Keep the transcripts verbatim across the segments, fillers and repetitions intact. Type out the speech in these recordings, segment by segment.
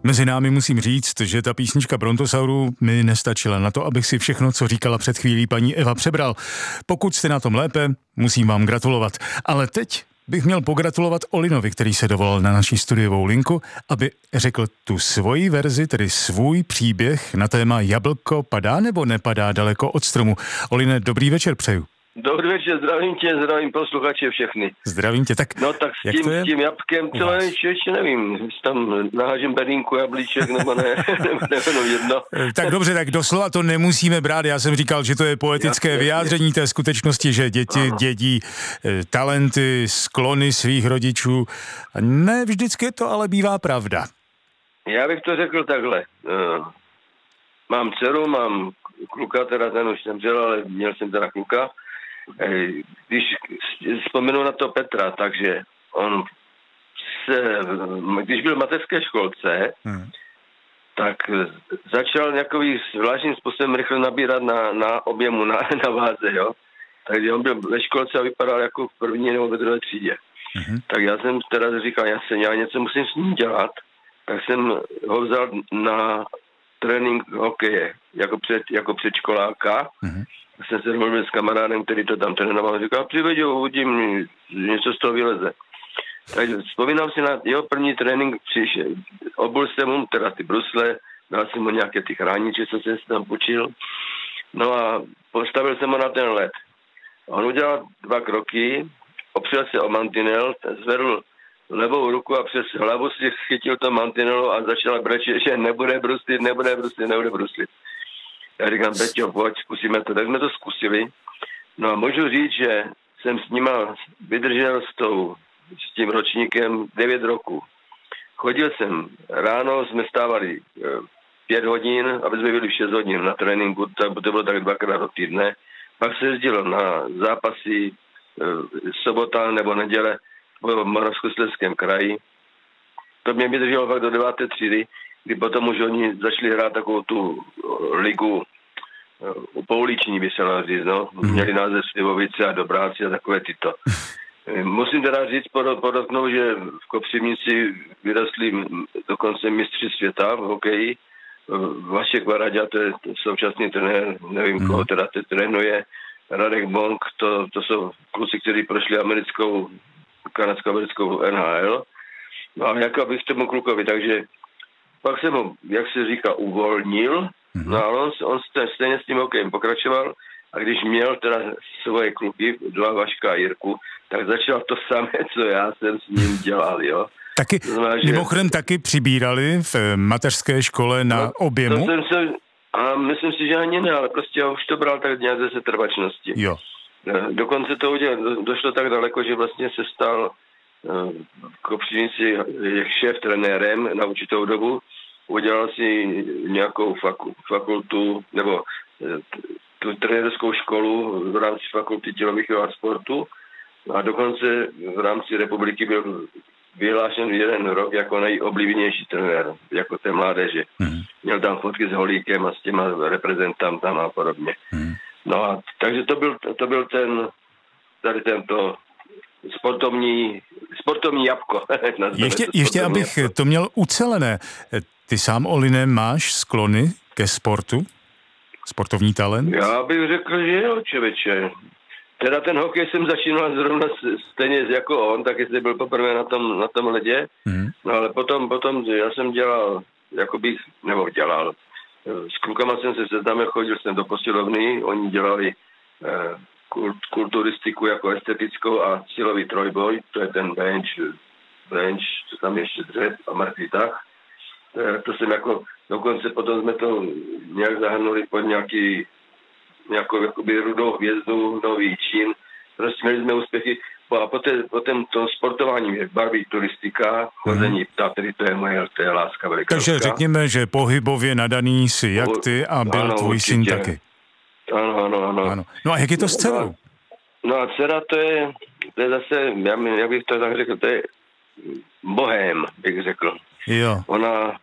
Mezi námi musím říct, že ta písnička Brontosaurů mi nestačila na to, abych si všechno, co říkala před chvílí paní Eva, přebral. Pokud jste na tom lépe, musím vám gratulovat. Ale teď bych měl pogratulovat Olinovi, který se dovolal na naší studiovou linku, aby řekl tu svoji verzi, tedy svůj příběh na téma jablko padá nebo nepadá daleko od stromu. Oline, dobrý večer přeju. Dobrý večer, zdravím tě, zdravím posluchače všechny. Zdravím tě, tak No tak s tím, s tím jabkem, co ještě nevím, tam nahážem bedínku jablíček, nebo ne, nebo jedno. Tak dobře, tak doslova to nemusíme brát, já jsem říkal, že to je poetické jasně, vyjádření té skutečnosti, že děti Aha. dědí e, talenty, sklony svých rodičů. Ne vždycky to ale bývá pravda. Já bych to řekl takhle. Uh, mám dceru, mám kluka, teda ten už zemřel, ale měl jsem teda kluka. Když vzpomenu na to Petra, takže on se, když byl v mateřské školce, hmm. tak začal nějaký zvláštním způsobem rychle nabírat na, na objemu, na, na váze, jo. Takže on byl ve školce a vypadal jako v první nebo ve druhé třídě. Hmm. Tak já jsem teda říkal, já se já něco musím s ním dělat, tak jsem ho vzal na trénink hokeje, jako, před, jako předškoláka. Hmm. Jsem se mluvil s kamarádem, který to tam trénoval, říkal, přiveď ho, uvidím, něco z toho vyleze. Takže vzpomínám si na jeho první trénink, přišel, obul jsem mu teda ty brusle, dal jsem mu nějaké ty chrániče, co jsem si tam počil, no a postavil jsem ho na ten led. On udělal dva kroky, opřel se o mantinel, zvedl levou ruku a přes hlavu si chytil to mantinelu a začal brečet, že nebude bruslit, nebude bruslit, nebude bruslit. Já říkám, Peťo, pojď, zkusíme to. Tak jsme to zkusili. No a můžu říct, že jsem s nima vydržel s, tou, s tím ročníkem devět roků. Chodil jsem, ráno jsme stávali pět hodin, aby jsme byli v šest hodin na tréninku, to, to bylo tak dvakrát do týdne. Pak se jezdilo na zápasy sobota nebo neděle v Moravskoslezském kraji. To mě vydrželo fakt do deváté třídy, kdy potom už oni začali hrát takovou tu ligu pouliční, by se dalo říct, no. Měli název Slivovice a Dobráci a takové tyto. Musím teda říct, podotknout, že v Kopřivnici vyrostli dokonce mistři světa v hokeji. Vašek Varaďa, to je současný trenér, nevím, mm. koho teda to trénuje. Radek Bonk, to, to jsou kluci, kteří prošli americkou, kanadsko-americkou N H L. No a jak abych tomu klukovi, takže pak jsem ho, jak se říká, uvolnil, mm-hmm. no ale on, on stejně s tím hokejem pokračoval a když měl teda svoje kluky, dva Vaška a Jirku, tak začal to samé, co já jsem s ním dělal, jo. Taky, znamená, že... mimochodem taky přibírali v mateřské škole na no, objemu? Jsem se, a myslím si, že ani ne, ale prostě už to bral tak nějak ze setrvačnosti. Jo. Dokonce to udělal, došlo tak daleko, že vlastně se stal v Kopřivnici šéf trenérem na určitou dobu, udělal si nějakou faku, fakultu nebo tu trenérskou školu v rámci fakulty tělovýchovy a sportu a dokonce v rámci republiky byl vyhlášen jeden rok jako nejoblíbenější trenér, jako té mládeže. Hmm. Měl tam fotky s Holíkem a s těma reprezentantama a podobně. Hmm. No a takže to byl, to byl ten tady tento sportovní, sportovní jabko. ještě, ještě abych jabko. To měl ucelené. Ty sám, Oline, máš sklony ke sportu? Sportovní talent? Já bych řekl, že jo, čeveče. Teda ten hokej jsem začínal zrovna stejně jako on, tak jestli byl poprvé na tom, na tom ledě. Hmm. No ale potom, potom já jsem dělal, jako bych, nebo dělal, s klukama jsem se seznámil, chodil jsem do posilovny, oni dělali eh, kult, kulturistiku jako estetickou a silový trojboj, to je ten bench, bench, co tam ještě dřep a mrtvý tah. Eh, to jsem jako, dokonce potom jsme to nějak zahrnuli pod nějaký nějakou jakoby rudou hvězdu, nový čin. Prostě měli jsme úspěchy. A poté, potom to sportování mě baví, turistika, chození hmm. ptát, tedy to je moje, to je láska veliká. Takže řekněme, že pohybově nadaný si jak ty a byl ano, tvůj určitě. Syn taky. Ano, ano, ano, ano. No a jak je to s dcerou? No a dcera to je, to je zase, já, já bych to tak řekl, to je bohém, bych řekl. Jo. Ona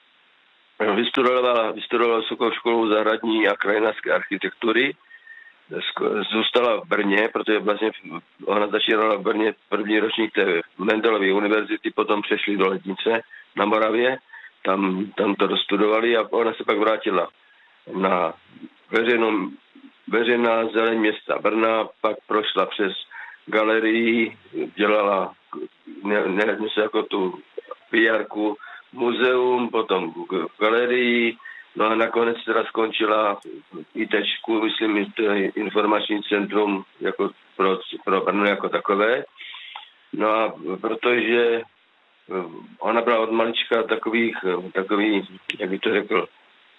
Vystudovala, vystudovala vysokou školu zahradní a krajinářské architektury. Zůstala v Brně, protože vlastně ona začínala v Brně první ročník té Mendelovy univerzity, potom přešli do Lednice na Moravě. tam, tam to dostudovali a ona se pak vrátila na veřejnou, veřejná zeleň města Brna, pak prošla přes galerii, dělala ne, ne, něco jako tu pé érku, muzeum, potom galerii, no a nakonec teda skončila v ITčku, myslím, to je informační centrum jako pro, pro Brno jako takové. No a protože ona byla od malička takových, takový, jak bych to řekl,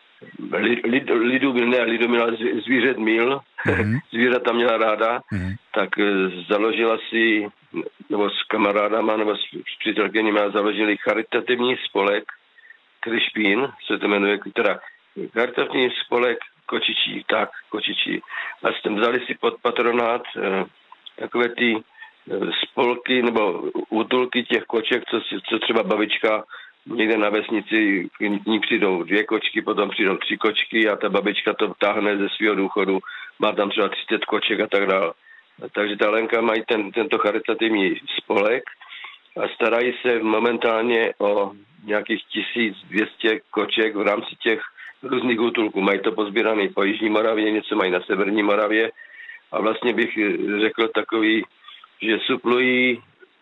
lid, lidu byl, ne, lidu měla zvířat mil, mm-hmm. zvířata měla ráda, mm-hmm. tak založila si, nebo s kamarádama, nebo s, s přítelkyněmi založili charitativní spolek Kryšpín, se to jmenuje, teda charitativní spolek Kočičí, tak, Kočičí. A s tím vzali si pod patronát eh, takové ty spolky nebo útulky těch koček, co, co třeba babička někde na vesnici, k ní přijdou dvě kočky, potom přijdou tři kočky a ta babička to táhne ze svého důchodu, má tam třeba třicet koček a tak dále. Takže ta Lenka mají ten, tento charitativní spolek a starají se momentálně o nějakých tisíc dvě stě koček v rámci těch různých útulků. Mají to pozbírané po Jižní Moravě, něco mají na Severní Moravě a vlastně bych řekl takový, že suplují,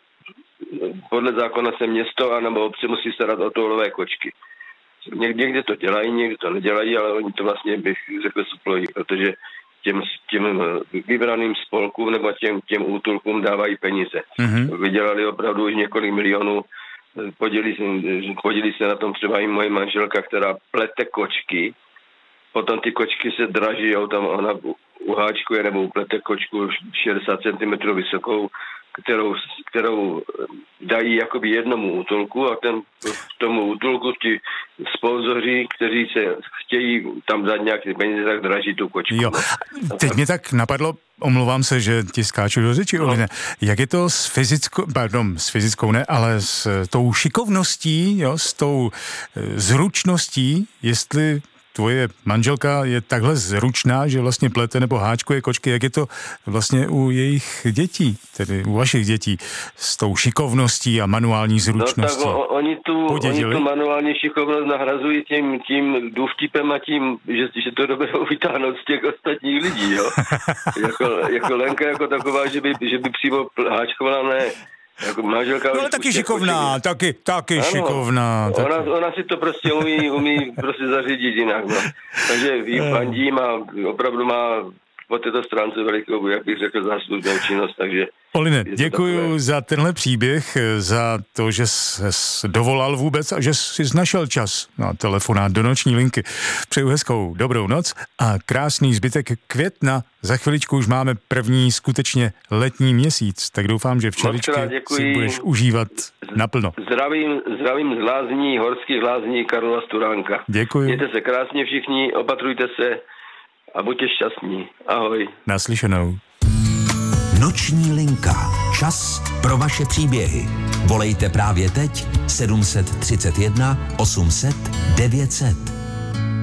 podle zákona se město anebo obce musí starat o toulové kočky. Někde to dělají, někde to nedělají, ale oni to vlastně, bych řekl, suplují, protože těm, těm vybraným spolkům nebo těm, těm útulkům dávají peníze. Mm-hmm. Vydělali opravdu už několik milionů, podělí se, podělí se na tom třeba i moje manželka, která plete kočky, potom ty kočky se dražijou, tam ona uháčkuje nebo uplete kočku šedesát centimetrů vysokou, kterou, kterou dají jakoby jednomu útulku a ten v tomu útulku ti sponzoři, kteří se chtějí tam dát nějaké peníze, tak draží tu kočku. Jo. Teď mě tak napadlo, omlouvám se, že ti skáču do řeči, no. Oline. Jak je to s fyzickou, pardon, s fyzickou ne, ale s tou šikovností, jo, s tou zručností, jestli tvoje manželka je takhle zručná, že vlastně plete nebo háčkuje kočky, jak je to vlastně u jejich dětí, tedy u vašich dětí, s tou šikovností a manuální zručností? No tak o, oni, tu, oni tu manuální šikovnost nahrazují tím, tím důvtipem a tím, že, že to doberou vytáhnout z těch ostatních lidí, jo. jako, jako Lenka jako taková, že by, že by přímo háčkovala, ne. Jako manželka, no ale taky šikovná, koček, taky, taky ano, šikovná. Taky. Ona, ona si to prostě umí, umí prostě zařídit jinak, no. Takže jí fandím a opravdu má po této stránce velikou, jak bych řekl, záslužnou činnost, takže... Oline, děkuju takové... za tenhle příběh, za to, že jsi dovolal vůbec a že jsi našel čas na telefonát do noční linky. Přeju hezkou dobrou noc a krásný zbytek května. Za chviličku už máme první skutečně letní měsíc, tak doufám, že včeličky si budeš užívat naplno. Zdravím, zdravím z Lázní, horských Lázní Karla Sturánka. Děkuji. Mějte se krásně všichni, opatrujte se a buďte šťastní. Ahoj. Naslyšenou. Noční linka. Čas pro vaše příběhy. Volejte právě teď sedm set třicet jedna osm set devět set.